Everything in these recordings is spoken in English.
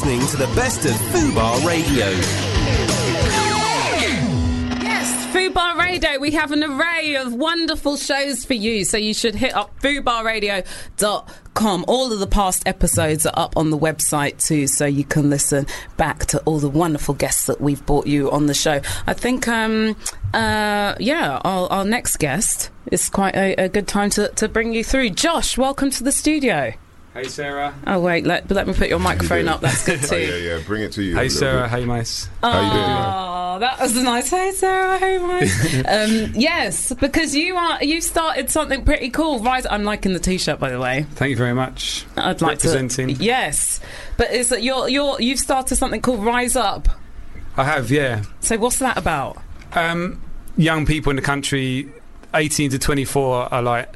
listening to the best of Fubar Radio. Yes, Fubar Radio. We have an array of wonderful shows for you, so you should hit up fubarradio.com. All of the past episodes are up on the website too, so you can listen back to all the wonderful guests that we've brought you on the show. I think, our next guest is quite a good time to bring you through. Josh, welcome to the studio. Hey Sarah. Oh wait, let me put your microphone up. That's good too. Yeah, bring it to you. Hey Sarah, hey Mice. How you doing? Oh, that was nice. Hey Sarah, hey Mice. Yes, because you started something pretty cool. Rise. I'm liking the t-shirt, by the way. Thank you very much. I'd like representing. Yes, but is that you've started something called Rise Up? I have, yeah. So what's that about? Young people in the country, 18 to 24, are like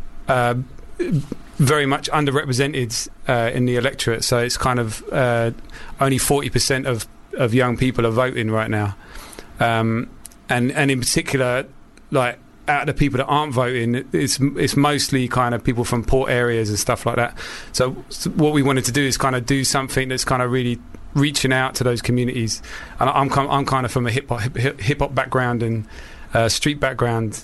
very much underrepresented in the electorate. So it's kind of only 40% of young people are voting right now, and in particular, like out of the people that aren't voting, it's mostly kind of people from poor areas and stuff like that. So what we wanted to do is kind of do something that's kind of really reaching out to those communities. And I'm kind of from a hip hop background and street background.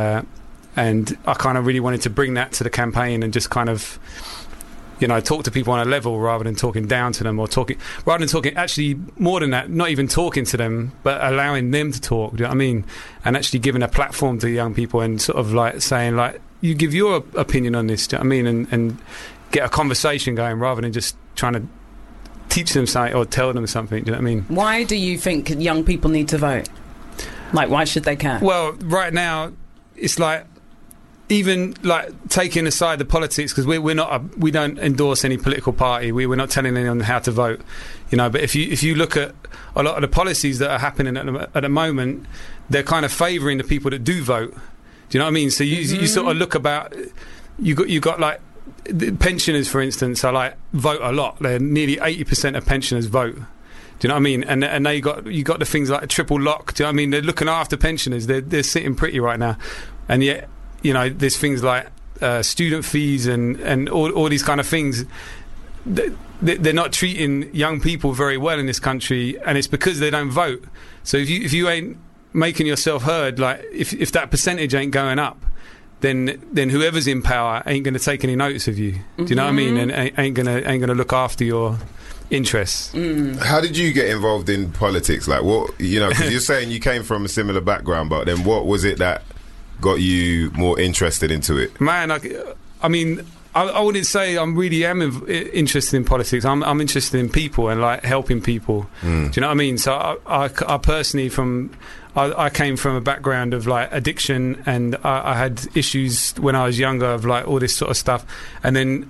And I kind of really wanted to bring that to the campaign and just kind of, talk to people on a level rather than talking down to them actually more than that, not even talking to them, but allowing them to talk, do you know what I mean? And actually giving a platform to young people and sort of like saying, like, you give your opinion on this, do you know what I mean? And get a conversation going rather than just trying to teach them something or tell them something, do you know what I mean? Why do you think young people need to vote? Like, why should they care? Well, right now, it's like, even like taking aside the politics, because we don't endorse any political party. We're not telling anyone how to vote, But if you look at a lot of the policies that are happening at the moment, they're kind of favouring the people that do vote. Do you know what I mean? So you sort of look about you got like the pensioners, for instance, are like vote a lot. They're nearly 80% of pensioners vote. Do you know what I mean? And now you got the things like a triple lock. Do you know what I mean? They're looking after pensioners. They're sitting pretty right now, and yet. There's things like student fees and all these kind of things. They're not treating young people very well in this country, and it's because they don't vote. So if you ain't making yourself heard, like if that percentage ain't going up, then whoever's in power ain't going to take any notice of you. Do you know what I mean? And ain't gonna look after your interests. How did you get involved in politics? Like what? Because you're saying you came from a similar background, but then what was it that got you more interested into it? Man, I mean, I wouldn't say I really am interested in politics. I'm interested in people and like helping people. Do you know what I mean? So I personally I came from a background of like addiction, and I had issues when I was younger of like all this sort of stuff, and then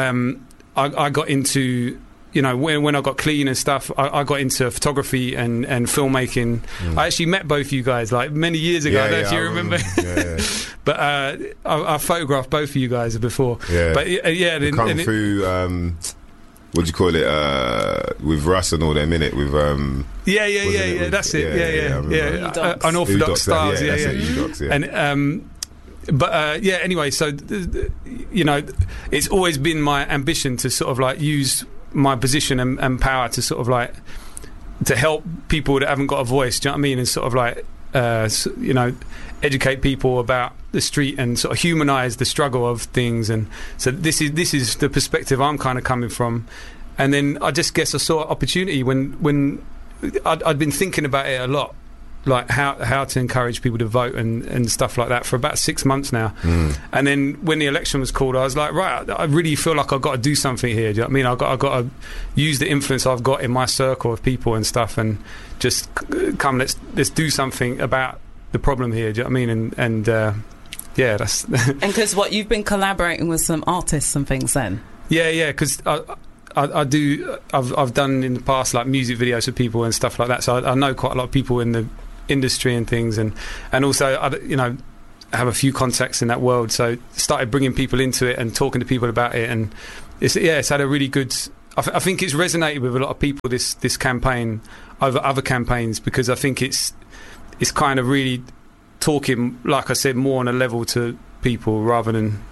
I got into when I got clean and stuff, I got into photography and filmmaking. I actually met both you guys like many years ago. I don't know if you remember. But I photographed both of you guys before. Yeah. But then Kung Fu. What do you call it? With Russ and all them in it. With that's it. Yeah. Unorthodox styles. Yeah. Udox, yeah. And anyway, so it's always been my ambition to sort of like use my position and power to sort of like to help people that haven't got a voice, do you know what I mean, and sort of like educate people about the street and sort of humanise the struggle of things. And so this is the perspective I'm kind of coming from. And then I just guess I saw opportunity when I'd been thinking about it a lot, like how to encourage people to vote and stuff like that for about 6 months now. And then when the election was called, I was like, right, I really feel like I've got to do something here. Do you know what I mean? I've got to use the influence I've got in my circle of people and stuff, and just come, let's do something about the problem here. Do you know what I mean? And that's and because you've been collaborating with some artists and things then. Yeah, because I do. I've done in the past like music videos for people and stuff like that. So I know quite a lot of people in the industry and things, and also I have a few contacts in that world. So started bringing people into it and talking to people about it, and it's had a really good. I think it's resonated with a lot of people this campaign over other campaigns, because I think it's kind of really talking, like I said, more on a level to people rather than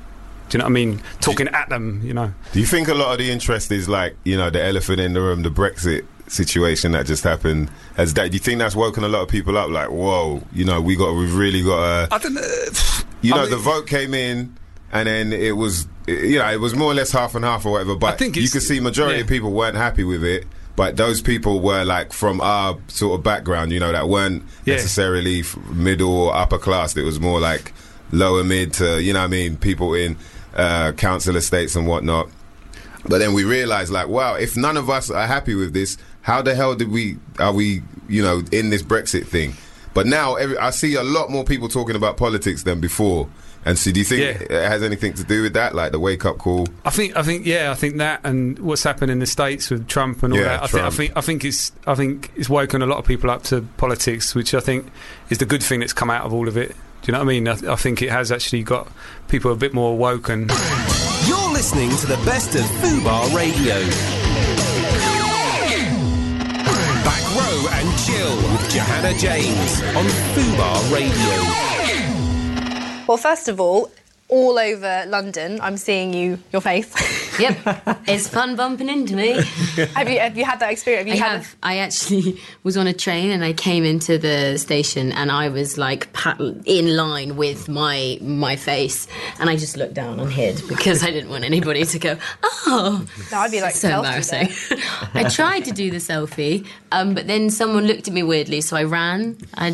Do you know what I mean? Talking at them, you know. Do you think a lot of the interest is like, you know, the elephant in the room, the Brexit situation that just happened? Do you think that's woken a lot of people up? Like, whoa, you know, we've really got I don't know. You know, the vote came in, and then it was, you know, it was more or less half and half or whatever. But you could see majority of people weren't happy with it. But those people were like from our sort of background, you know, that weren't necessarily middle or upper class. It was more like lower mid to, you know what I mean, people in council estates and whatnot. But then we realised, like, wow, if none of us are happy with this, how the hell are we, you know, in this Brexit thing? But now I see a lot more people talking about politics than before. And so do you think it has anything to do with that, like the wake-up call? I think that, and what's happened in the States with Trump and all that. I think it's woken a lot of people up to politics, which I think is the good thing that's come out of all of it. Do you know what I mean? I think it has actually got people a bit more woken. You're listening to the best of Fubar Radio. Back row and chill with Johanna James on Fubar Radio. Well, first of all over London, I'm seeing your face. Yep, it's fun bumping into me. Have you had that experience? I actually was on a train and I came into the station and I was like in line with my face, and I just looked down and hid because I didn't want anybody to go, oh. No, I'd be like, so embarrassing. I tried to do the selfie, but then someone looked at me weirdly, so I ran.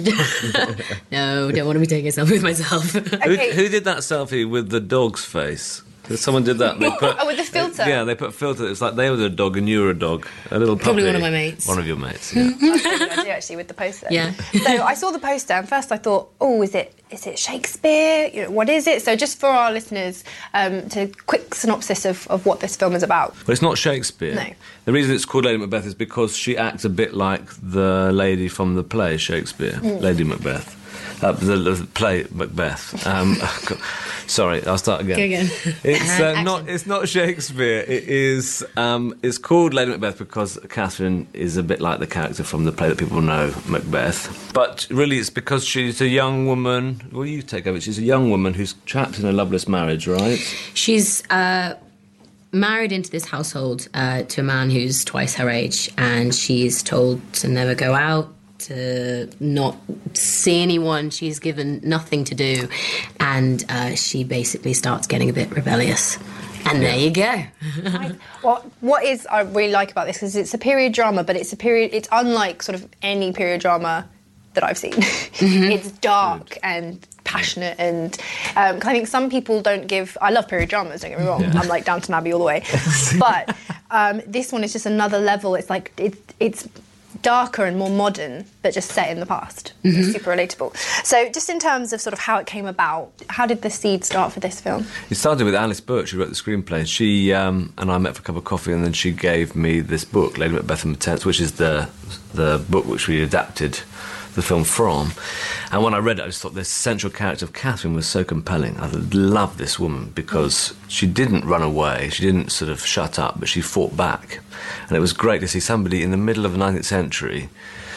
No, don't want to be taking a selfie with myself. Okay. Who did that selfie with the dog's face? Someone did that. They put, with the filter? They put a filter. It's like they were a dog and you were a dog. A little puppy. Probably one of my mates. One of your mates, yeah. I do, actually, with the poster. Yeah. So I saw the poster, and first I thought, oh, is it Shakespeare? You know, what is it? So just for our listeners, to quick synopsis of what this film is about. Well, it's not Shakespeare. No. The reason it's called Lady Macbeth is because she acts a bit like the lady from the play Shakespeare, Lady Macbeth. The play Macbeth. Sorry, I'll start again. Go again. It's not Shakespeare. It is. It's called Lady Macbeth because Catherine is a bit like the character from the play that people know, Macbeth. But really, it's because she's a young woman. Well, you take over. She's a young woman who's trapped in a loveless marriage, right? She's married into this household to a man who's twice her age, and she's told to never go out, to not see anyone. She's given nothing to do, and she basically starts getting a bit rebellious. And there you go. Well, what I really like about this is it's a period drama, but it's unlike sort of any period drama that I've seen. It's dark and passionate, and I think some people don't give... I love period dramas, don't get me wrong. Yeah. I'm like Downton Abbey all the way. But this one is just another level. It's like it's darker and more modern, but just set in the past. It's super relatable. So just in terms of sort of how it came about, how did the seed start for this film? It started with Alice Birch, who wrote the screenplay. She and I met for a cup of coffee, and then she gave me this book, Lady Macbeth and Macbeth, which is the book which we adapted the film from. And when I read it, I just thought the central character of Catherine was so compelling. I loved this woman because she didn't run away, she didn't sort of shut up, but she fought back. And it was great to see somebody in the middle of the 19th century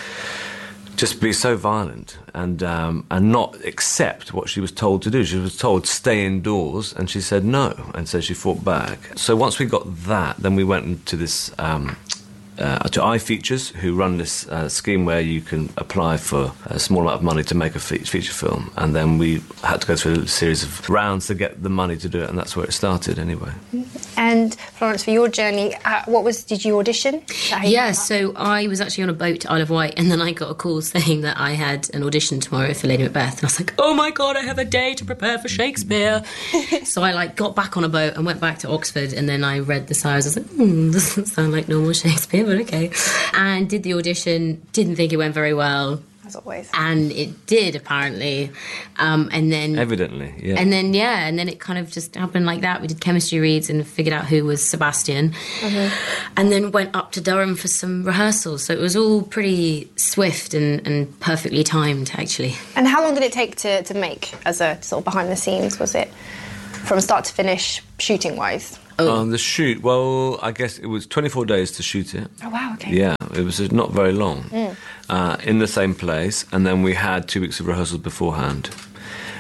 just be so violent and not accept what she was told to do. She was told stay indoors, and she said no, and so she fought back. So once we got that, then we went into this to iFeatures, who run this scheme where you can apply for a small amount of money to make a feature film, and then we had to go through a series of rounds to get the money to do it, and that's where it started anyway. And Florence, for your journey, did you audition? Yeah, so I was actually on a boat to Isle of Wight, and then I got a call saying that I had an audition tomorrow for Lady Macbeth, and I was like, oh my God, I have a day to prepare for Shakespeare. So I got back on a boat and went back to Oxford, and then I read the sires. I was like, this doesn't sound like normal Shakespeare, but okay. And did the audition, didn't think it went very well. As always. And it did, apparently. And then... Evidently, yeah. And then it kind of just happened like that. We did chemistry reads and figured out who was Sebastian. And then went up to Durham for some rehearsals. So it was all pretty swift and perfectly timed, actually. And how long did it take to make as a sort of behind the scenes? Was it from start to finish, shooting-wise? The shoot, well, I guess it was 24 days to shoot it. Oh, wow, okay. Yeah, it was not very long. In the same place, and then we had 2 weeks of rehearsals beforehand.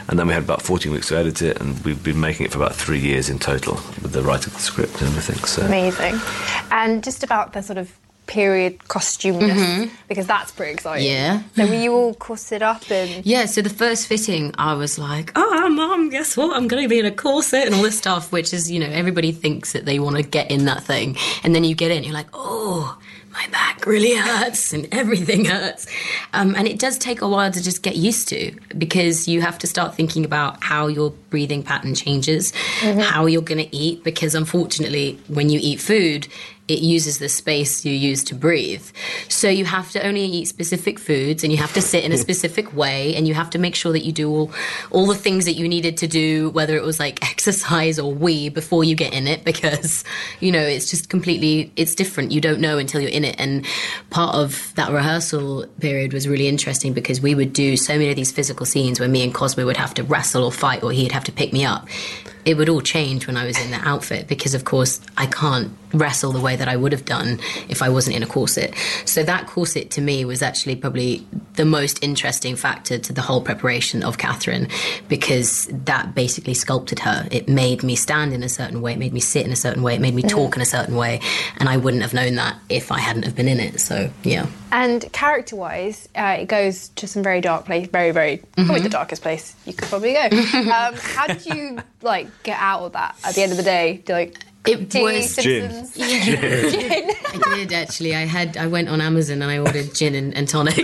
And then we had about 14 weeks to edit it, and we've been making it for about 3 years in total with the writing of the script and everything. So amazing. And just about the sort of period costumeness, because that's pretty exciting. Yeah. So were you all corseted up and... Yeah, so the first fitting, I was like, oh, Mum, guess what? I'm going to be in a corset and all this stuff, which is, you know, everybody thinks that they want to get in that thing. And then you get in, you're like, oh, my back really hurts and everything hurts. And it does take a while to just get used to, because you have to start thinking about how your breathing pattern changes, how you're going to eat, because unfortunately, when you eat food, it uses the space you use to breathe. So you have to only eat specific foods, and you have to sit in a specific way, and you have to make sure that you do all the things that you needed to do, whether it was like exercise or wee, before you get in it, because, you know, it's just completely, it's different. You don't know until you're in it. And part of that rehearsal period was really interesting, because we would do so many of these physical scenes where me and Cosmo would have to wrestle or fight, or he'd have to pick me up. It would all change when I was in that outfit, because of course I can't wrestle the way that I would have done if I wasn't in a corset. So that corset to me was actually probably the most interesting factor to the whole preparation of Catherine, because that basically sculpted her. It made me stand in a certain way, it made me sit in a certain way, it made me talk in a certain way, and I wouldn't have known that if I hadn't have been in it. So yeah. And character-wise, it goes to some very dark place, very, very, probably the darkest place you could probably go. How did you, like, get out of that at the end of the day? It was gin. Gin. I did, actually. I went on Amazon and I ordered gin and tonic.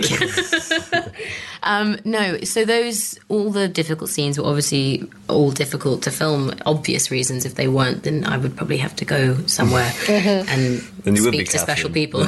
No, so all the difficult scenes were obviously all difficult to film, obvious reasons. If they weren't, then I would probably have to go somewhere and speak to special people.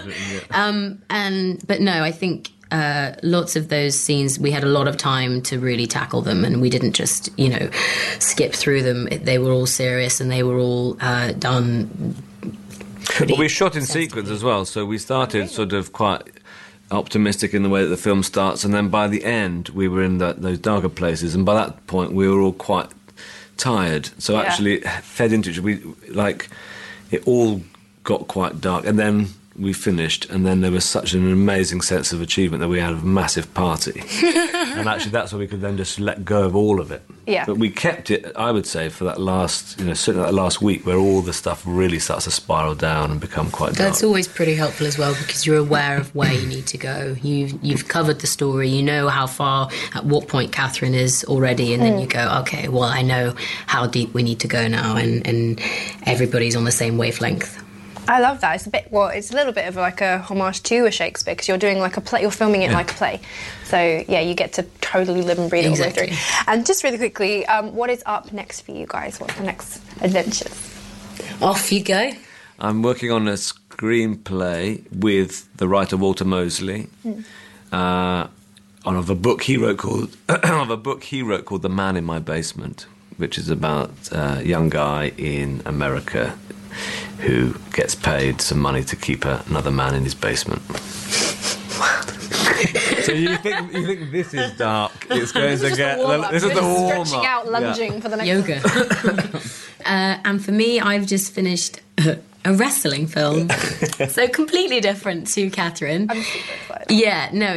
But no, I think lots of those scenes, we had a lot of time to really tackle them, and we didn't just, you know, skip through them. They were all serious, and they were all done pretty. Well, we shot in sequence as well, so we started sort of quite optimistic in the way that the film starts, and then by the end we were in those darker places, and by that point we were all quite tired. So actually it fed into each other. It all got quite dark, and then we finished, and then there was such an amazing sense of achievement that we had a massive party. And actually that's where we could then just let go of all of it. Yeah. But we kept it, I would say, for that last, certainly that last week, where all the stuff really starts to spiral down and become quite dark. That's always pretty helpful as well, because you're aware of where you need to go. You've covered the story, you know how far, at what point Catherine is already, and then you go, okay, well, I know how deep we need to go now, and everybody's on the same wavelength. I love that. It's a little bit of like a homage to a Shakespeare, because you're doing like a play, you're filming it like a play. So yeah, you get to totally live and breathe it all the way through. And just really quickly, what is up next for you guys? What's the next adventures? Off you go. I'm working on a screenplay with the writer Walter Mosley of a book he wrote called The Man in My Basement, which is about a young guy in America who gets paid some money to keep another man in his basement. So you think this is dark? It's going to get. This is the warm up. Stretching out, lunging for the next yoga. And for me, I've just finished a wrestling film, so completely different to Catherine. I'm super excited. Yeah, no,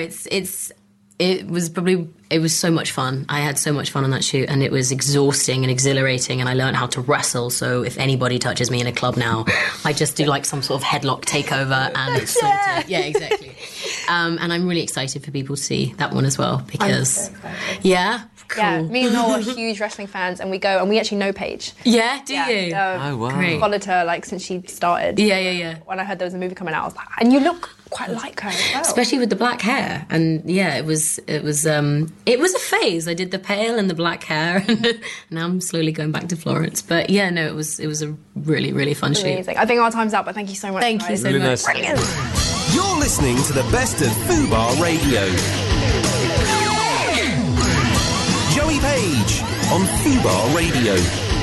it was so much fun. I had so much fun on that shoot, and it was exhausting and exhilarating, and I learned how to wrestle. So if anybody touches me in a club now, I just do like some sort of headlock takeover and yeah, exactly. And I'm really excited for people to see that one as well, because cool. Yeah, me and Noel are huge wrestling fans, and we go and we actually know Paige. Yeah, do you? Oh wow! Great. Followed her since she started. Yeah. When I heard there was a movie coming out, I was like, and you look quite like her as well. Especially with the black hair, and yeah, it was a phase. I did the pale and the black hair, and now I'm slowly going back to Florence. But yeah, no, it was a really, really fun shoot. Amazing. I think our time's up, but thank you so much. Thank you so much. Brilliant. You're listening to the best of Fubar Radio. Joey Page on Fubar Radio.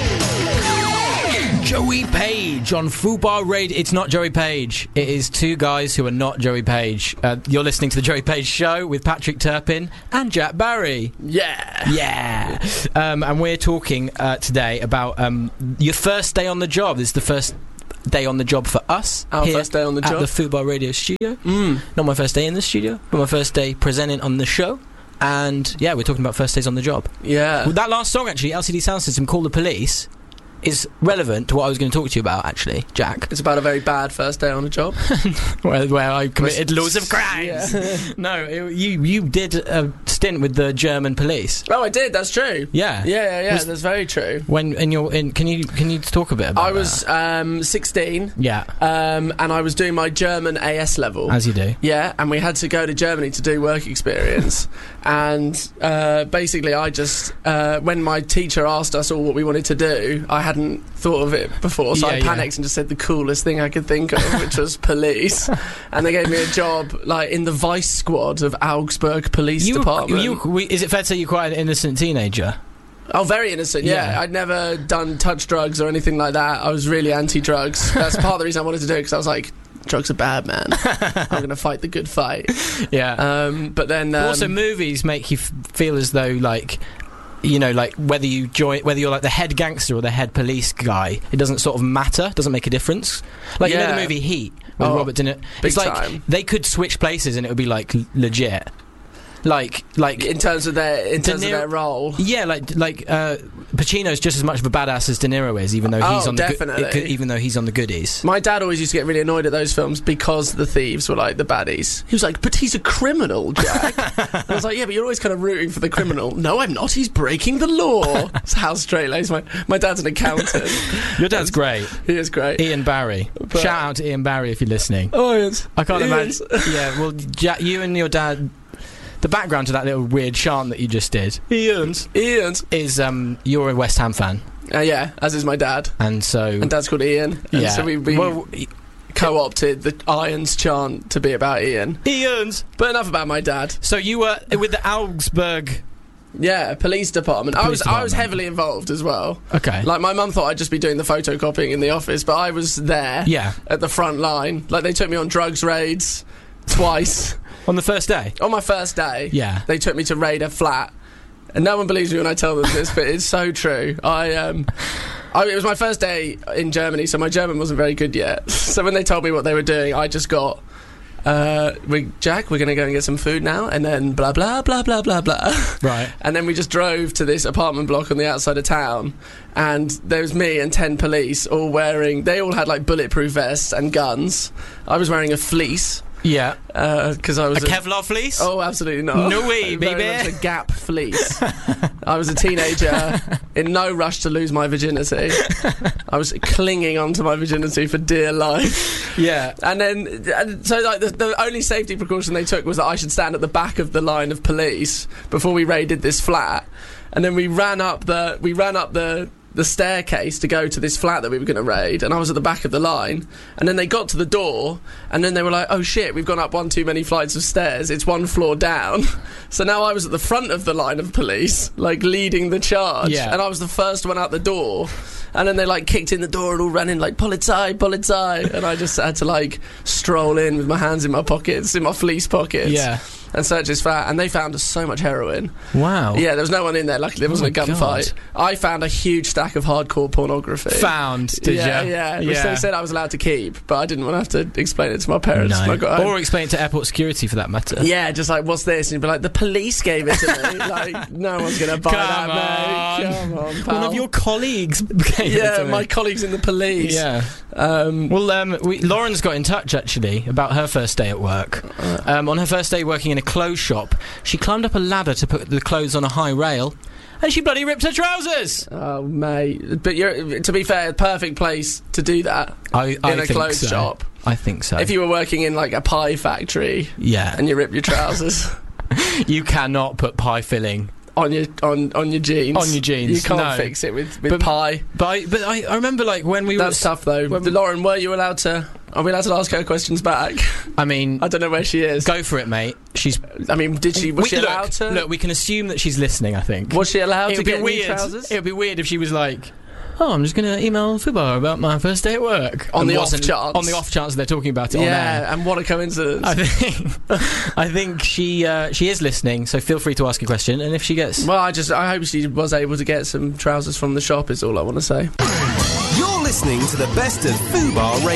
Joey Page on Fubar Radio. It's not Joey Page. It is two guys who are not Joey Page. You're listening to The Joey Page Show with Patrick Turpin and Jack Barry. Yeah. And we're talking today about your first day on the job. This is the first day on the job for us. Our first day on the job? At the Fubar Radio studio. Not my first day in the studio, but my first day presenting on the show. And yeah, we're talking about first days on the job. Yeah. Well, that last song, actually, LCD Soundsystem, Call the Police, is relevant to what I was going to talk to you about, actually, Jack. It's about a very bad first day on a job. where I committed loads of crimes. Yeah. No, you did a stint with the German police. Oh, I did. That's true. Yeah. Yeah. That's very true. When can you talk a bit about that? I was 16. Yeah. And I was doing my German AS level. As you do. Yeah, and we had to go to Germany to do work experience. And basically, I just when my teacher asked us all what we wanted to do, I hadn't thought of it before, so I panicked and just said the coolest thing I could think of, which was police. And they gave me a job like in the vice squad of Augsburg Police Department. Is it fair to say you're quite an innocent teenager? Oh, going innocent, yeah. I'd never touched drugs or anything like that. I was really anti-drugs. That's part of the reason I wanted to do it, because I was like, drugs are bad, man. I'm going to fight the good fight. Yeah. But then... also, movies make you feel as though, like... You know, like whether you're like the head gangster or the head police guy, it doesn't sort of matter. Doesn't make a difference. Like you know the movie Heat with Robert De Niro. It's like time. They could switch places and it would be like legit. Like in terms of their role. Yeah, like Pacino's just as much of a badass as De Niro is, even though he's on the goodies. My dad always used to get really annoyed at those films because the thieves were like the baddies. He was like, "But he's a criminal, Jack." And I was like, "Yeah, but you're always kind of rooting for the criminal." "No, I'm not. He's breaking the law." That's how straight-laced my dad's an accountant. Your dad's great. He is great. Ian Barry. Shout out to Ian Barry if you're listening. Oh, yes. I can't imagine. Yeah, well, Jack, you and your dad. The background to that little weird chant that you just did, Ian's, is you're a West Ham fan. Yeah, as is my dad. And Dad's called Ian. And so we co-opted the Irons chant to be about Ian's. But enough about my dad. So you were with the Augsburg... Yeah, police department. I was heavily involved as well. Okay. Like, my mum thought I'd just be doing the photocopying in the office, but I was there at the front line. Like, they took me on drugs raids twice. On the first day? On my first day. Yeah. They took me to raid a flat. And no one believes me when I tell them this, but it's so true. It was my first day in Germany, so my German wasn't very good yet. So when they told me what they were doing, I just got... Jack, we're going to go and get some food now, and then blah, blah, blah, blah, blah, blah. Right. And then we just drove to this apartment block on the outside of town, and there was me and 10 police all wearing... They all had, like, bulletproof vests and guns. I was wearing a fleece. Yeah. Because I was a Kevlar fleece? Oh, absolutely not. No way, baby. Very much a Gap fleece. I was a teenager in no rush to lose my virginity. I was clinging onto my virginity for dear life. Yeah. So like the only safety precaution they took was that I should stand at the back of the line of police before we raided this flat. And then we ran up the staircase to go to this flat that we were going to raid, and I was at the back of the line, and then they got to the door, and then they were like, "Oh shit, we've gone up one too many flights of stairs, it's one floor down." So now I was at the front of the line of police, like leading the charge, and I was the first one out the door, and then they like kicked in the door and all ran in like, "Polizei, Polizei," and I just had to like stroll in with my hands in my pockets, in my fleece pockets, and search his flat, and they found so much heroin. Wow. Yeah, there was no one in there. Luckily, there wasn't a gunfight. I found a huge stack of hardcore pornography. Did you? Yeah. Which they said I was allowed to keep, but I didn't want to have to explain it to my parents when I got home. Or explain it to airport security, for that matter. Yeah, just like, "What's this?" And you'd be like, "The police gave it to me." Like, no one's going to buy that, mate. Come on, pal. One of your colleagues gave it to me. My colleagues in the police. Yeah. Lauren's got in touch, actually, about her first day at work. On her first day working in a clothes shop, she climbed up a ladder to put the clothes on a high rail, and she bloody ripped her trousers. Oh, mate. But to be fair, perfect place to do that in a clothes shop. I think so. If you were working in, like, a pie factory and you rip your trousers. You cannot put pie filling on your jeans. On your jeans. You can't fix it with pie. But I remember, like, when we That's tough, though. Lauren, are we allowed to ask her questions back? I mean... I don't know where she is. Go for it, mate. Was she allowed to? Look, we can assume that she's listening, I think. Was she allowed to get new trousers? It would be weird if she was like... "Oh, I'm just going to email Fubar about my first day at work." On the off chance. On the off chance they're talking about it on air. Yeah, and what a coincidence. I think she is listening, so feel free to ask a question, and if she gets... Well, I hope she was able to get some trousers from the shop, is all I want to say. You're listening to the best of Fubar Radio.